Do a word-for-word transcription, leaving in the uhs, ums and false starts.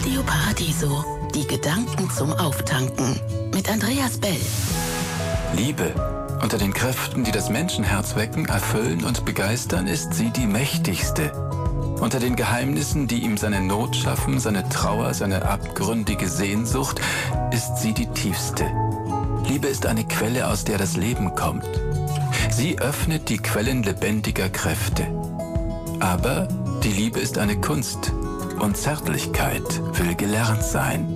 Radio Paradiso, die Gedanken zum Auftanken mit Andreas Bell. Liebe. Unter den Kräften, die das Menschenherz wecken, erfüllen und begeistern, ist sie die mächtigste. Unter den Geheimnissen, die ihm seine Not schaffen, seine Trauer, seine abgründige Sehnsucht, ist sie die tiefste. Liebe ist eine Quelle, aus der das Leben kommt. Sie öffnet die Quellen lebendiger Kräfte. Aber die Liebe ist eine Kunst und Zärtlichkeit will gelernt sein.